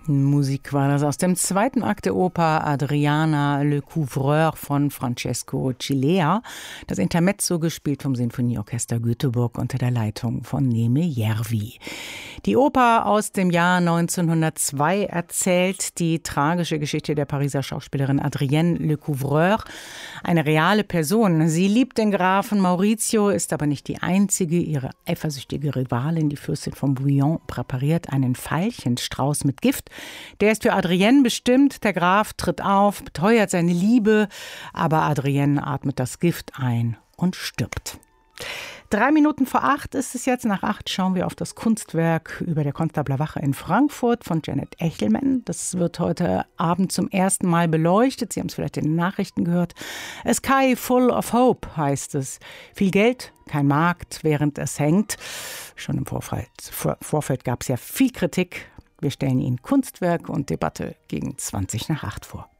Musik war das aus dem zweiten Akt der Oper Adriana Le Couvreur von Francesco Cilea. Das Intermezzo gespielt vom Sinfonieorchester Göteborg unter der Leitung von Neme Järvi. Die Oper aus dem Jahr 1902 erzählt die tragische Geschichte der Pariser Schauspielerin Adrienne Le Couvreur, eine reale Person. Sie liebt den Grafen Maurizio, ist aber nicht die einzige. Ihre eifersüchtige Rivalin, die Fürstin von Bouillon, präpariert einen Veilchenstrauß mit Gift. Der ist für Adrienne bestimmt. Der Graf tritt auf, beteuert seine Liebe, aber Adrienne atmet das Gift ein und stirbt. 7:03 ist es jetzt. Nach 8 schauen wir auf das Kunstwerk über der Konstabler Wache in Frankfurt von Janet Echelmann. Das wird heute Abend zum ersten Mal beleuchtet. Sie haben es vielleicht in den Nachrichten gehört. A Sky Full of Hope heißt es. Viel Geld, kein Markt, während es hängt. Schon im Vorfeld gab es ja viel Kritik. Wir stellen Ihnen Kunstwerk und Debatte gegen 7:20 vor.